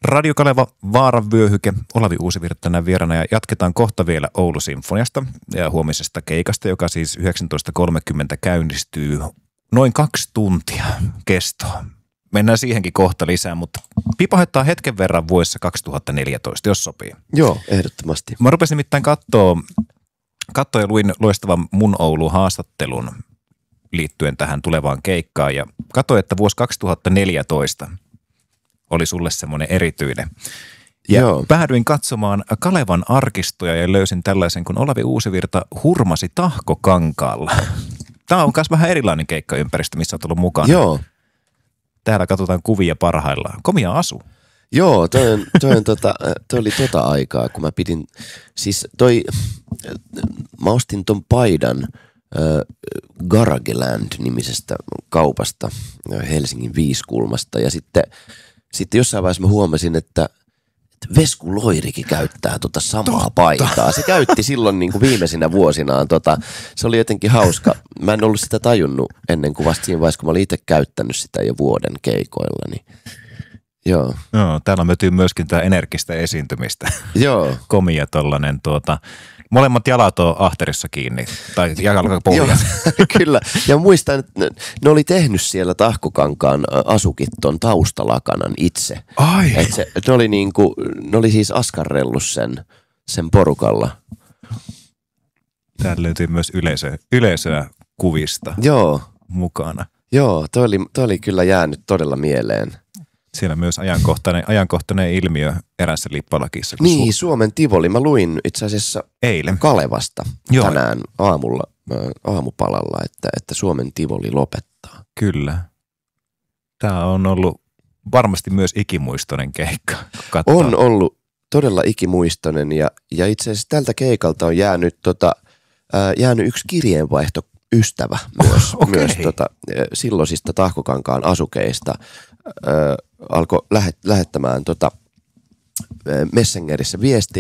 Radio Kaleva, Vaaran vyöhyke, Olavi Uusivirta tänään vieraana ja jatketaan kohta vielä Oulu Sinfoniasta ja huomisesta keikasta, joka siis 19.30 käynnistyy noin 2 tuntia kestoa. Mennään siihenkin kohta lisää, mutta pipahettaa hetken verran vuodessa 2014, jos sopii. Joo, ehdottomasti. Mä rupesin nimittäin katsoa ja luin loistavan Mun Oulu-haastattelun liittyen tähän tulevaan keikkaan ja katsoin, että vuosi 2014 oli sulle semmoinen erityinen. Ja päädyin katsomaan Kalevan arkistoja ja löysin tällaisen, kun Olavi Uusivirta hurmasi Tahkokankaalla. Tämä on myös vähän erilainen keikkaympäristö, missä olet ollut mukana. Joo. Täällä katsotaan kuvia parhaillaan. Komia asu. Joo, toi oli aikaa, kun mä pidin, siis mä ostin ton paidan Garageland-nimisestä kaupasta Helsingin Viiskulmasta ja sitten jossain vaiheessa mä huomasin, että Vesku Loirikin käyttää samaa paitaa. Se käytti silloin niin kuin viimeisinä vuosinaan. Se oli jotenkin hauska. Mä en ollut sitä tajunnut ennen kuin vasta siinä vaiheessa, kun mä olin itse käyttänyt sitä jo vuoden keikoilla. Niin. Joo. No, täällä mötyy myöskin tämä energistä esiintymistä. Joo. Komia tollanen molemmat jalat on ahterissa kiinni, tai jalkapohjassa. Kyllä, ja muistan, että ne oli tehnyt siellä Tahkokankaan asukit ton taustalakanan itse. Ai! Ne oli siis askarrellut sen porukalla. Täällä löytyy myös yleisöä kuvista mukana. Joo, toi oli kyllä jäänyt todella mieleen. Siellä myös ajankohtainen ilmiö erässä lippalakissa. Niin, Suomen Tivoli. Mä luin itse asiassa eilen Kalevasta tänään aamupalalla, että Suomen Tivoli lopettaa. Kyllä. Tämä on ollut varmasti myös ikimuistoinen keikka. On ollut todella ikimuistoinen ja itse asiassa tältä keikalta on jäänyt yksi kirjeenvaihtoystävä myös silloisista Tahkokankaan asukeista. Alkoi lähettämään Messengerissä viestiä